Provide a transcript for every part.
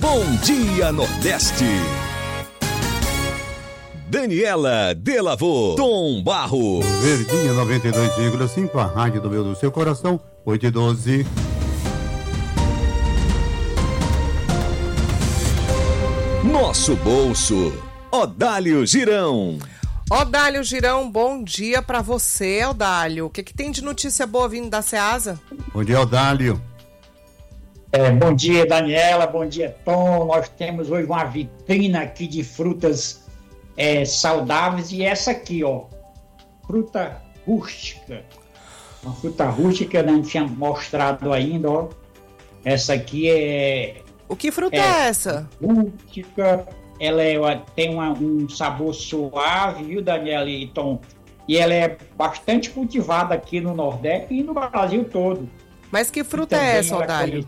Bom Dia Nordeste. Daniela Delavô, Tom Barro. Verdinha 92,5, a rádio do meu do seu coração, 8:12. Nosso bolso, Odálio Girão. Odálio Girão, bom dia pra você, Odálio. O que tem de notícia boa vindo da Ceasa? Bom dia, Odálio. Bom dia, Daniela, bom dia, Tom. Nós temos hoje uma vitrina aqui de frutas saudáveis, e essa aqui, ó, fruta rústica. Uma fruta rústica que eu não tinha mostrado ainda, ó. Essa aqui O que fruta é essa? Rústica, ela tem um sabor suave, viu, Daniela e Tom? E ela é bastante cultivada aqui no Nordeste e no Brasil todo. Mas que fruta é essa, Odálio?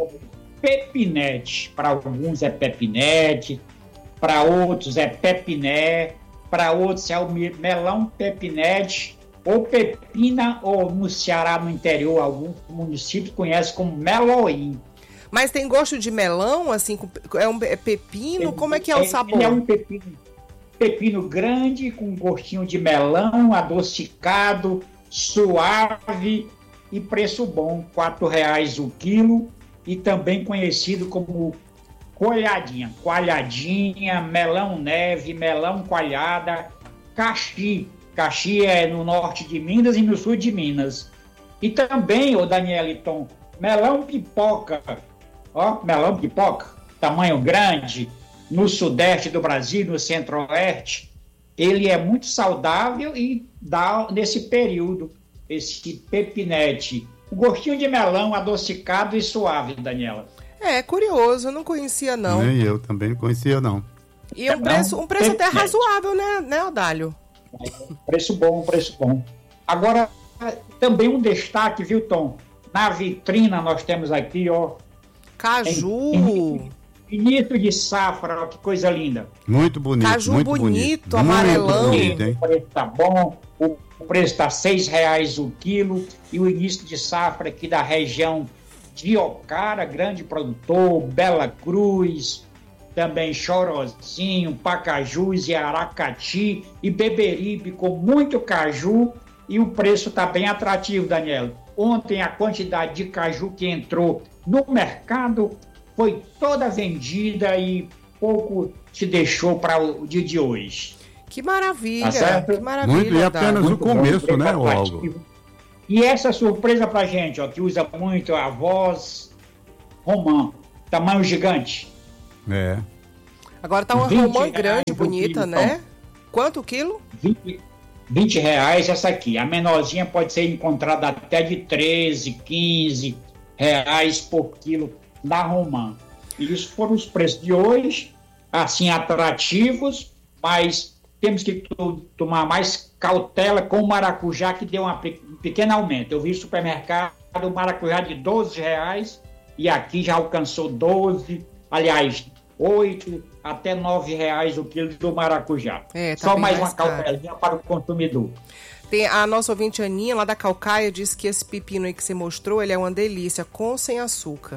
Pepinete. Para alguns é pepinete, para outros é pepiné, para outros é o melão pepinete, ou pepina, ou no Ceará, no interior, alguns municípios conhecem como meloim. Mas tem gosto de melão, assim, é pepino? Como é que é o sabor? É um pepino grande, com gostinho de melão, adocicado, suave e preço bom, R$4 o quilo, e também conhecido como coalhadinha, melão neve, melão coalhada, caxi. Caxi é no norte de Minas e no sul de Minas. E também, ô Daniel e Tom, melão pipoca. Ó, melão pipoca, tamanho grande, no sudeste do Brasil, no centro-oeste. Ele é muito saudável e dá, nesse período, esse pepinete, um gostinho de melão adocicado e suave, Daniela. Curioso, eu não conhecia não. Nem eu também não conhecia não. E um preço até razoável, né, Odálio? Preço bom. Agora, também um destaque, viu, Tom? Na vitrina nós temos aqui, ó, caju. Início de safra, ó, que coisa linda. Muito bonito. Caju muito bonito, amarelão. Bonito, hein? O preço tá bom, o preço está R$6 o quilo, e o início de safra aqui da região de Ocara, grande produtor, Bela Cruz, também Chorozinho, Pacajus e Aracati e Beberibe, com muito caju, e o preço está bem atrativo, Daniel. Ontem a quantidade de caju que entrou no mercado foi toda vendida e pouco se deixou para o dia de hoje. Que maravilha, tá que maravilha. Muito, e apenas Muito o começo, bom, né, atrativo. Olgo? E essa surpresa pra gente, ó, que usa muito a voz romã, tamanho gigante. É. Agora tá uma romã grande, bonita, quilo, né? Quanto o quilo? R$20 essa aqui. A menorzinha pode ser encontrada até de R$13, R$15 por quilo da romã. E isso foram os preços de hoje, assim, atrativos, mas temos que tomar mais cautela com o maracujá, que deu um pequeno aumento. Eu vi no supermercado o maracujá de R$12 e aqui já alcançou 12, aliás, 8 até R$9 o quilo do maracujá. Tá só mais uma caro. cautelinha para o consumidor. Tem a nossa ouvinte Aninha, lá da Calcaia, disse que esse pepino aí que você mostrou, ele é uma delícia, com ou sem açúcar.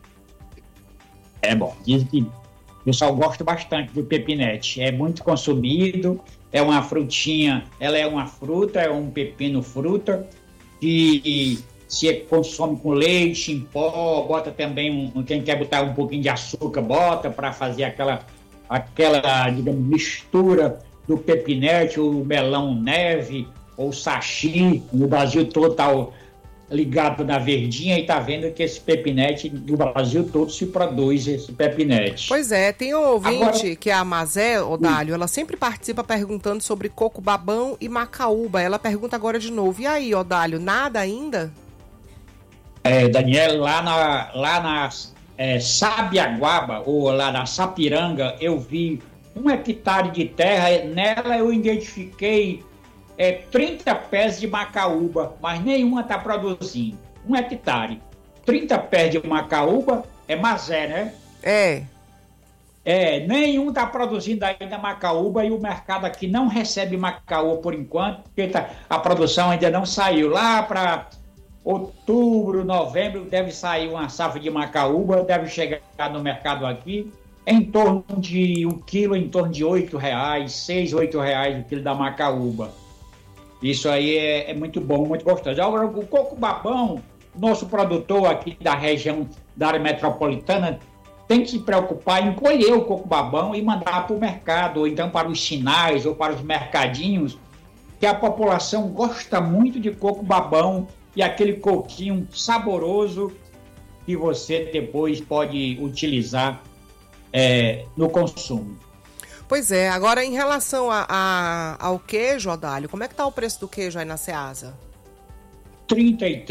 É bom, diz que o pessoal gosta bastante do pepinete, é muito consumido, é uma frutinha, ela é uma fruta, é um pepino fruta, que se consome com leite em pó, bota também, quem quer botar um pouquinho de açúcar, bota para fazer aquela, digamos, mistura do pepinete, o melão neve, ou sachi. No Brasil todo tá ligado na verdinha e tá vendo que esse pepinete do Brasil todo se produz esse pepinete. Pois é, tem um ouvinte que é a Mazé, Odálio, ela sempre participa perguntando sobre coco babão e macaúba. Ela pergunta agora de novo, e aí, Odálio, nada ainda? Daniel, lá na Sabiaguaba, ou lá na Sapiranga, eu vi 1 hectare de terra, nela eu identifiquei 30 pés de macaúba, mas nenhuma está produzindo. 1 hectare. 30 pés de macaúba é mazé, né? Nenhum está produzindo ainda macaúba, e o mercado aqui não recebe macaúba por enquanto, porque a produção ainda não saiu. Lá para outubro, novembro, deve sair uma safra de macaúba, deve chegar no mercado aqui em torno de um quilo, em torno de R$8, R$6, R$8 o quilo da macaúba. Isso aí é muito bom, muito gostoso. Agora, o coco-babão, nosso produtor aqui da região da área metropolitana, tem que se preocupar em colher o coco-babão e mandar para o mercado, ou então para os sinais, ou para os mercadinhos, que a população gosta muito de coco-babão e aquele coquinho saboroso que você depois pode utilizar no consumo. Pois é, agora em relação ao queijo, Odálio, como é que tá o preço do queijo aí na Ceasa? R$33,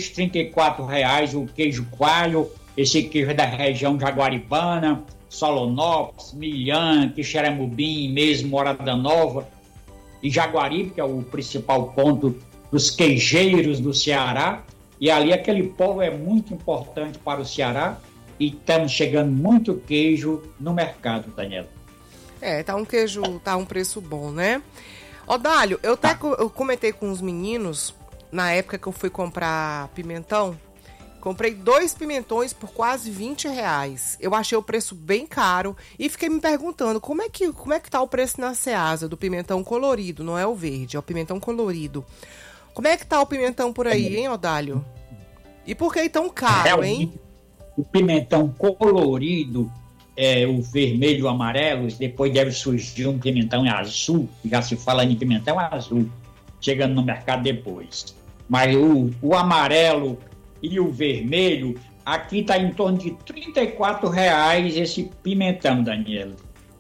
R$34 o queijo coalho, esse queijo é da região Jaguaribana, Solonópolis, Milhã, Quixeramobim, mesmo Morada Nova e Jaguaribe, que é o principal ponto dos queijeiros do Ceará, e ali aquele polo é muito importante para o Ceará e estamos chegando muito queijo no mercado, Daniela. Tá um preço bom, né? Odálio, eu comentei com os meninos, na época que eu fui comprar pimentão, comprei 2 pimentões por quase R$20. Eu achei o preço bem caro e fiquei me perguntando como é que tá o preço na Ceasa do pimentão colorido, não é o verde, é o pimentão colorido. Como é que tá o pimentão por aí, hein, Odálio? E por que tão caro, hein? O pimentão colorido, o vermelho e o amarelo, depois deve surgir um pimentão azul, já se fala em pimentão azul, chegando no mercado depois. Mas o amarelo e o vermelho, aqui está em torno de R$34 esse pimentão, Daniela.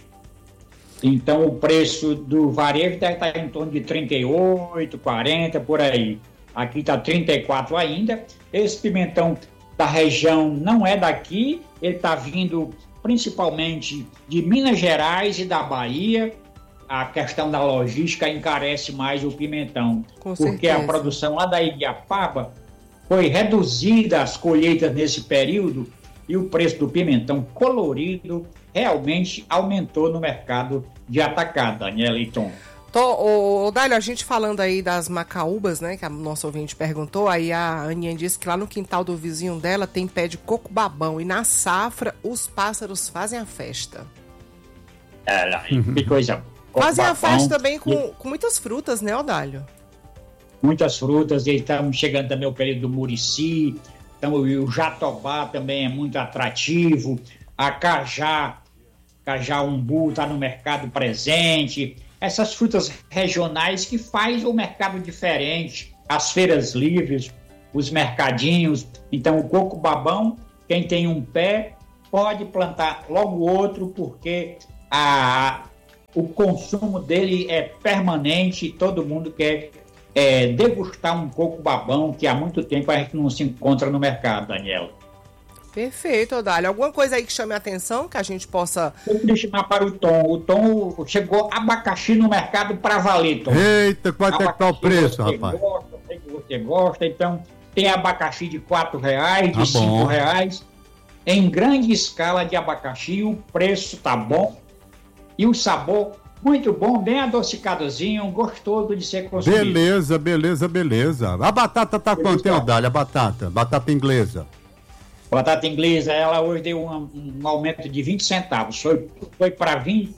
Então o preço do varejo deve estar em torno de 38, 40, por aí. Aqui está 34 ainda. Esse pimentão da região não é daqui, ele está vindo principalmente de Minas Gerais e da Bahia. A questão da logística encarece mais o pimentão, porque a produção lá da Ibiapaba foi reduzida as colheitas nesse período e o preço do pimentão colorido realmente aumentou no mercado de atacado, Daniela e Tom. Odálio, a gente falando aí das macaúbas, né, que a nossa ouvinte perguntou, aí a Aninha disse que lá no quintal do vizinho dela tem pé de coco-babão e na safra os pássaros fazem a festa. Que coisa boa. Fazem a festa também com muitas frutas, né, Odálio? Muitas frutas, e estamos chegando também ao período do murici, então o jatobá também é muito atrativo, a cajá umbu está no mercado presente, essas frutas regionais que faz o mercado diferente, as feiras livres, os mercadinhos. Então o coco-babão, quem tem um pé pode plantar logo outro, porque o consumo dele é permanente e todo mundo quer degustar um coco-babão que há muito tempo a gente não se encontra no mercado, Daniela. Perfeito, Odálio. Alguma coisa aí que chame a atenção, que a gente possa... Eu queria chamar para o Tom. O Tom chegou abacaxi no mercado para valer, Tom. Eita, quanto é que tá o preço, rapaz? Sei que você gosta, então tem abacaxi de R$4, de R$5, em grande escala de abacaxi, o preço tá bom e o sabor muito bom, bem adocicadozinho, gostoso de ser consumido. Beleza. A batata tá quanto, hein, Odálio? A batata inglesa. Batata inglesa, ela hoje deu um aumento de 20 centavos. Foi para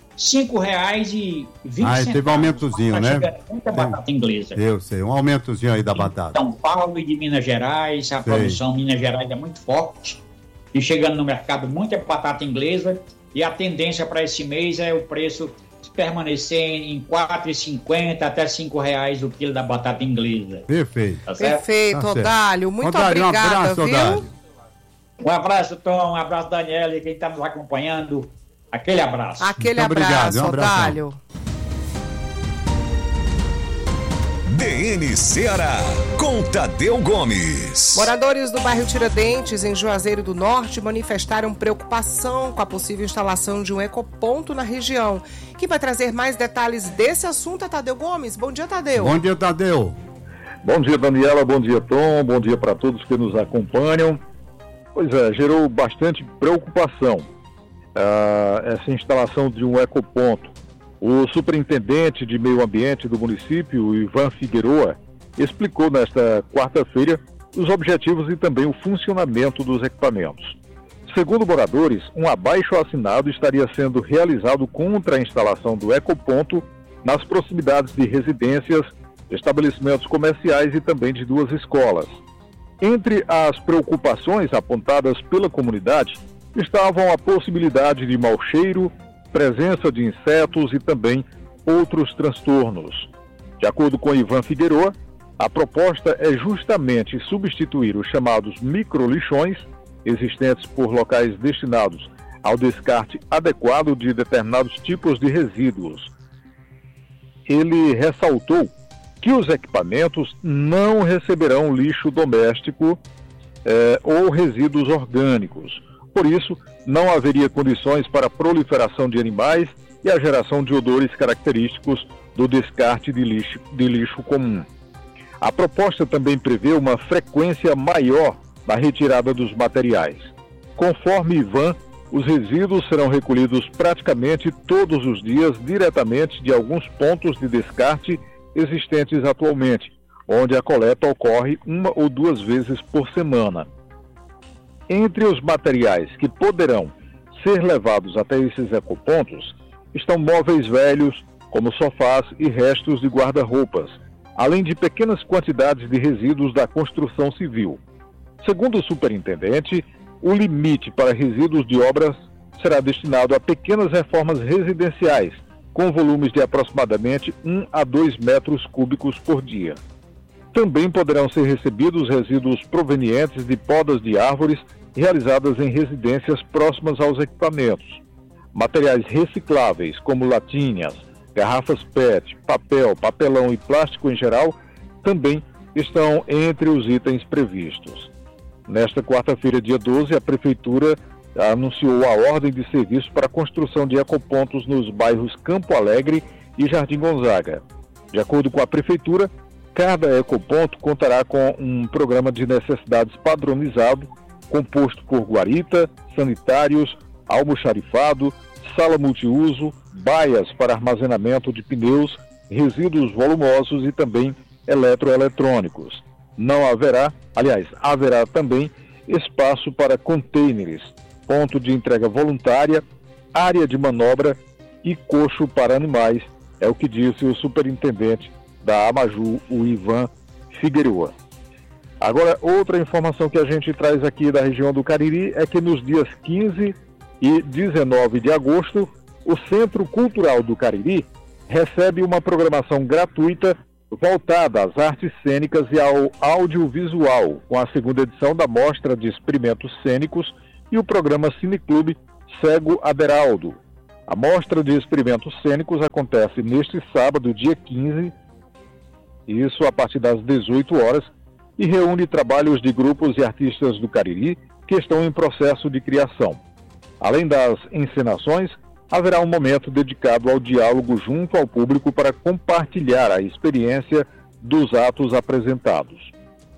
R$5,20. Teve um aumentozinho, né? Muita batata inglesa. Eu sei, um aumentozinho aí da batata. São Paulo e de Minas Gerais, a produção em Minas Gerais é muito forte. E chegando no mercado, muita batata inglesa. E a tendência para esse mês é o preço permanecer em R$4,50 até R$5 o quilo da batata inglesa. Perfeito. Tá certo? Perfeito, Tá Odálio. Muito obrigada, um abraço, viu? Odálio. Um abraço, Tom. Um abraço, Daniela, e quem está nos acompanhando. Aquele abraço. Aquele abraço, Odálio. DN Ceará, com Tadeu Gomes. Moradores do bairro Tiradentes, em Juazeiro do Norte, manifestaram preocupação com a possível instalação de um ecoponto na região. Quem vai trazer mais detalhes desse assunto é Tadeu Gomes. Bom dia, Tadeu. Bom dia, Tadeu. Bom dia, Daniela. Bom dia, Tom. Bom dia para todos que nos acompanham. Pois é, gerou bastante preocupação essa instalação de um ecoponto. O superintendente de meio ambiente do município, Ivan Figueroa, explicou nesta quarta-feira os objetivos e também o funcionamento dos equipamentos. Segundo moradores, um abaixo-assinado estaria sendo realizado contra a instalação do ecoponto nas proximidades de residências, estabelecimentos comerciais e também de 2 escolas. Entre as preocupações apontadas pela comunidade estavam a possibilidade de mau cheiro, presença de insetos e também outros transtornos. De acordo com Ivan Figueroa, a proposta é justamente substituir os chamados microlixões, existentes por locais destinados ao descarte adequado de determinados tipos de resíduos. Ele ressaltou que os equipamentos não receberão lixo doméstico ou resíduos orgânicos. Por isso, não haveria condições para a proliferação de animais e a geração de odores característicos do descarte de lixo comum. A proposta também prevê uma frequência maior na retirada dos materiais. Conforme Ivan, os resíduos serão recolhidos praticamente todos os dias diretamente de alguns pontos de descarte existentes atualmente, onde a coleta ocorre 1 ou 2 vezes por semana. Entre os materiais que poderão ser levados até esses ecopontos estão móveis velhos, como sofás e restos de guarda-roupas, além de pequenas quantidades de resíduos da construção civil. Segundo o superintendente, o limite para resíduos de obras será destinado a pequenas reformas residenciais, com volumes de aproximadamente 1 a 2 metros cúbicos por dia. Também poderão ser recebidos resíduos provenientes de podas de árvores realizadas em residências próximas aos equipamentos. Materiais recicláveis, como latinhas, garrafas PET, papel, papelão e plástico em geral, também estão entre os itens previstos. Nesta quarta-feira, dia 12, a Prefeitura anunciou a ordem de serviço para a construção de ecopontos nos bairros Campo Alegre e Jardim Gonzaga. De acordo com a Prefeitura, cada ecoponto contará com um programa de necessidades padronizado, composto por guarita, sanitários, almoxarifado, sala multiuso, baias para armazenamento de pneus, resíduos volumosos e também eletroeletrônicos. Haverá também espaço para containers, ponto de entrega voluntária, área de manobra e coxo para animais, é o que disse o superintendente da Amaju, o Ivan Figueroa. Agora, outra informação que a gente traz aqui da região do Cariri é que nos dias 15 e 19 de agosto, o Centro Cultural do Cariri recebe uma programação gratuita voltada às artes cênicas e ao audiovisual, com a 2ª edição da Mostra de Experimentos Cênicos e o programa Cineclube Cego Aderaldo. A Mostra de Experimentos Cênicos acontece neste sábado, dia 15, isso a partir das 18 horas, e reúne trabalhos de grupos e artistas do Cariri que estão em processo de criação. Além das encenações, haverá um momento dedicado ao diálogo junto ao público para compartilhar a experiência dos atos apresentados.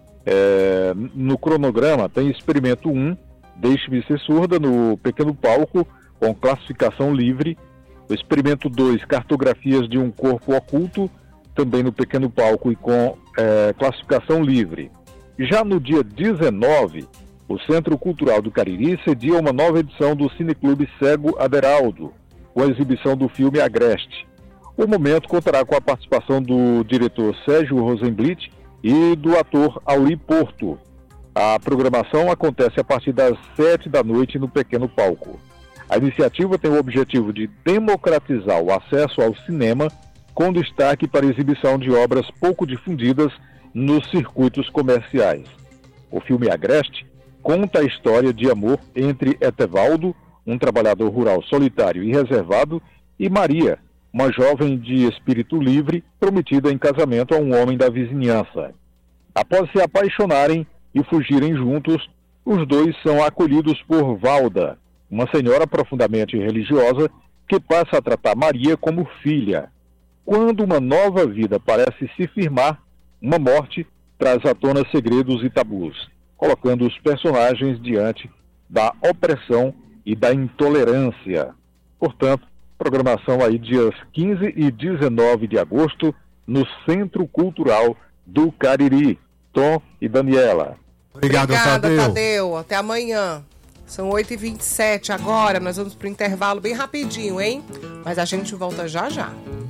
No cronograma tem Experimento 1, Deixe-me Ser Surda, no pequeno palco, com classificação livre. O Experimento 2, Cartografias de um Corpo Oculto, também no pequeno palco e com classificação livre. Já no dia 19, o Centro Cultural do Cariri cedia uma nova edição do Cineclube Cego Aderaldo, com a exibição do filme Agreste. O momento contará com a participação do diretor Sérgio Rosenblit e do ator Auri Porto. A programação acontece a partir das 7 da noite no pequeno palco. A iniciativa tem o objetivo de democratizar o acesso ao cinema, com destaque para a exibição de obras pouco difundidas nos circuitos comerciais. O filme Agreste conta a história de amor entre Etevaldo, um trabalhador rural solitário e reservado, e Maria, uma jovem de espírito livre, prometida em casamento a um homem da vizinhança. Após se apaixonarem e fugirem juntos, os dois são acolhidos por Valda, uma senhora profundamente religiosa que passa a tratar Maria como filha. Quando uma nova vida parece se firmar, uma morte traz à tona segredos e tabus, colocando os personagens diante da opressão e da intolerância. Portanto, programação aí dias 15 e 19 de agosto no Centro Cultural do Cariri. Tom e Daniela. Obrigada, Tadeu. Até amanhã. São 8h27 agora. Nós vamos pro intervalo bem rapidinho, hein? Mas a gente volta já já.